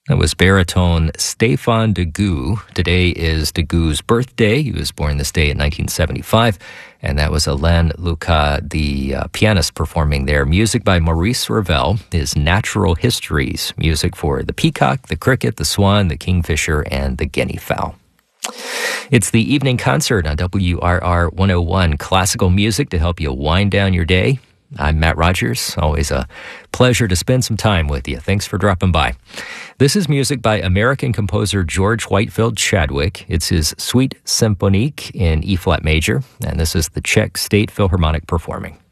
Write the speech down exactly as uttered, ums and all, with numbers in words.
That was baritone Stéphane Degout. Today is Degut's birthday. He was born this day in nineteen seventy-five. And that was Alain Lucas, the uh, pianist, performing there. Music by Maurice Ravel, his Natural Histories. Music for the peacock, the cricket, the swan, the kingfisher, and the guinea fowl. It's the evening concert on W R R one oh one. Classical music to help you wind down your day. I'm Matt Rogers. Always a pleasure to spend some time with you. Thanks for dropping by. This is music by American composer George Whitefield Chadwick. It's his Suite Symphonique in E-flat major, and this is the Czech State Philharmonic performing.